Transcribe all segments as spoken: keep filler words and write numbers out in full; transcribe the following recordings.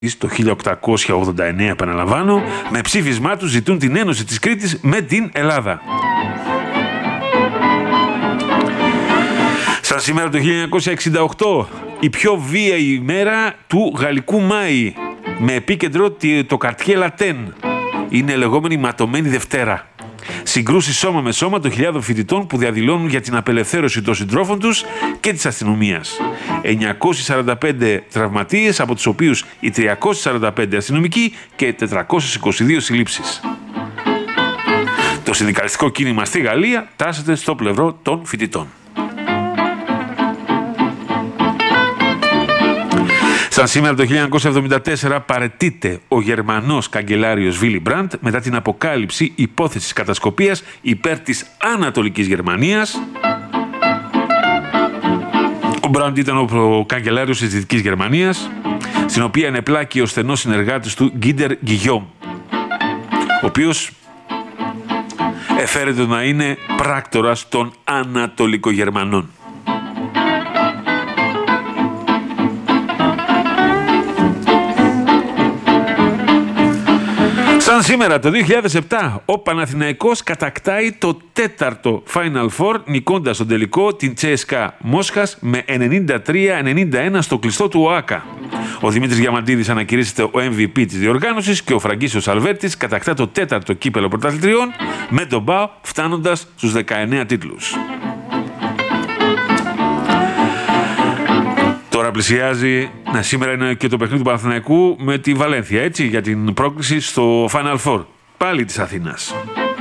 το χίλια οκτακόσια ογδόντα εννέα, επαναλαμβάνω, με ψήφισμά τους ζητούν την ένωση της Κρήτης με την Ελλάδα. Σαν σήμερα το χίλια εννιακόσια εξήντα οκτώ, η πιο βίαιη ημέρα του Γαλλικού Μάη, με επίκεντρο το Καρτιέ Λατέν. Είναι λεγόμενη ματωμένη Δευτέρα. Συγκρούσεις σώμα με σώμα των χιλιάδων φοιτητών που διαδηλώνουν για την απελευθέρωση των συντρόφων τους και της αστυνομίας. εννιακόσιοι σαράντα πέντε τραυματίες, από τους οποίους οι τριακόσιοι σαράντα πέντε αστυνομικοί και τετρακόσιες είκοσι δύο συλλήψεις. Το συνδικαλιστικό κίνημα στη Γαλλία τάσσεται στο πλευρό των φοιτητών. Σαν σήμερα το χίλια εννιακόσια εβδομήντα τέσσερα παραιτείται ο Γερμανός καγκελάριος Βίλι Μπραντ μετά την αποκάλυψη υπόθεσης κατασκοπίας υπέρ της Ανατολικής Γερμανίας. Ο Μπραντ ήταν ο καγκελάριος της Δυτικής Γερμανίας, στην οποία ενεπλάκη ο στενός συνεργάτης του Γκίντερ Γκιγιόμ, ο οποίος εφαίρεται να είναι πράκτορας των Ανατολικογερμανών. Σαν σήμερα το δύο χιλιάδες επτά, ο Παναθηναϊκός κατακτάει το τέταρτο Final Four, νικώντας στον τελικό την Τσέσκα Μόσχας με ενενήντα τρία ενενήντα ένα στο κλειστό του ΟΑΚΑ. Ο Δημήτρης Διαμαντίδης ανακηρύσσεται ο εμ βι πι της διοργάνωσης και ο Φραγκίσιος Αλβέρτης κατακτά το τέταρτο κύπελο πρωταθλητριών, με τον ΠΑΟ φτάνοντας στους δεκαεννέα τίτλους. Τώρα πλησιάζει, ναι, σήμερα είναι και το παιχνίδι του Παναθηναϊκού με τη Βαλένθια, έτσι, για την πρόκληση στο Final Four, πάλι της Αθήνας.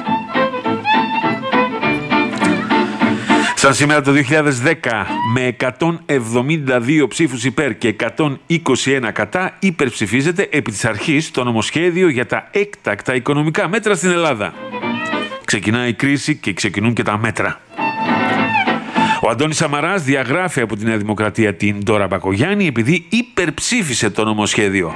Σαν σήμερα το δύο χιλιάδες δέκα, με εκατόν εβδομήντα δύο ψήφους υπέρ και εκατόν είκοσι ένα κατά, υπερψηφίζεται επί της αρχής το νομοσχέδιο για τα έκτακτα οικονομικά μέτρα στην Ελλάδα. Ξεκινάει η κρίση και ξεκινούν και τα μέτρα. Ο Αντώνης Σαμαράς διαγράφει από τη Νέα Δημοκρατία την Ντόρα Μπακογιάννη επειδή υπερψήφισε το νομοσχέδιο.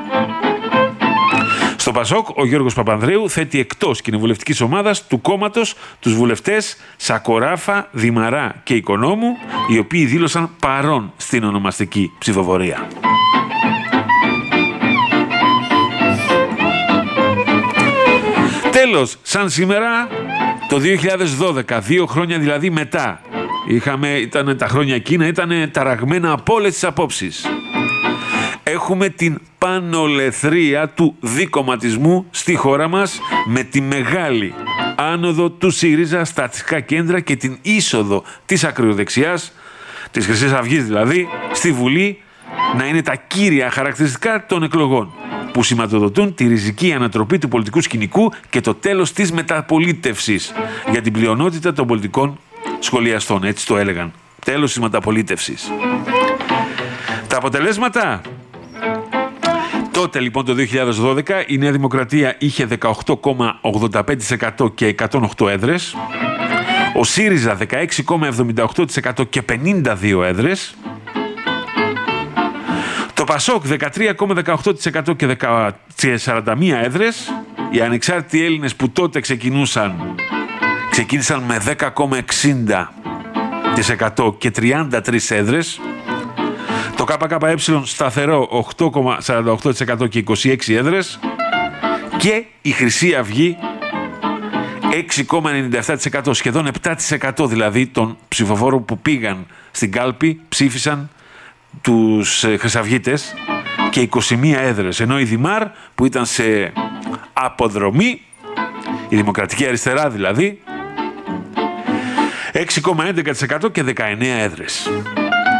Στο Πασόκ, ο Γιώργος Παπανδρέου θέτει εκτός κοινοβουλευτικής ομάδας του κόμματος τους βουλευτές Σακοράφα, Δημαρά και Οικονόμου, οι οποίοι δήλωσαν παρόν στην ονομαστική ψηφοφορία. Τέλος, σαν σήμερα, το δύο χιλιάδες δώδεκα, δύο χρόνια δηλαδή μετά, είχαμε, ήταν τα χρόνια εκείνα, ήταν ταραγμένα από όλες τις απόψεις. Έχουμε την πανολεθρία του δικομματισμού στη χώρα μας, με τη μεγάλη άνοδο του ΣΥΡΙΖΑ στα αστικά κέντρα και την είσοδο της ακροδεξιάς, της Χρυσής Αυγής δηλαδή, στη Βουλή, να είναι τα κύρια χαρακτηριστικά των εκλογών, που σηματοδοτούν τη ριζική ανατροπή του πολιτικού σκηνικού και το τέλος της μεταπολίτευσης για την πλειονότητα των πολιτικών σχολιαστών, έτσι το έλεγαν. Τέλος της μεταπολίτευσης. Τα αποτελέσματα. Τότε λοιπόν το δύο χιλιάδες δώδεκα η Νέα Δημοκρατία είχε δεκαοκτώ κόμμα ογδόντα πέντε τοις εκατό και εκατόν οκτώ έδρες. Ο ΣΥΡΙΖΑ δεκαέξι κόμμα εβδομήντα οκτώ τοις εκατό και πενήντα δύο έδρες. Το ΠΑΣΟΚ δεκατρία κόμμα δεκαοκτώ τοις εκατό και σαράντα μία έδρες. Οι ανεξάρτητοι Έλληνες που τότε ξεκινούσαν, ξεκίνησαν με δέκα κόμμα εξήντα τοις εκατό και τριάντα τρεις έδρες. Το ΚΚΕ σταθερό οκτώ κόμμα σαράντα οκτώ τοις εκατό και είκοσι έξι έδρες. Και η Χρυσή Αυγή έξι κόμμα ενενήντα επτά τοις εκατό, σχεδόν επτά τοις εκατό δηλαδή των ψηφοφόρων που πήγαν στην κάλπη ψήφισαν τους χρυσαυγίτες, και είκοσι μία έδρες. Ενώ η Δημάρ, που ήταν σε αποδρομή, η Δημοκρατική Αριστερά δηλαδή, έξι κόμμα έντεκα τοις εκατό και δεκαεννέα έδρες.